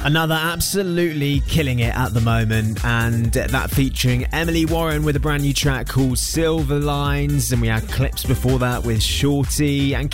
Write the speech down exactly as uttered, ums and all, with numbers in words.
Another absolutely killing it at the moment, and that featuring Emily Warren with a brand new track called Silver Lines, and we had Clips before that with Shorty, and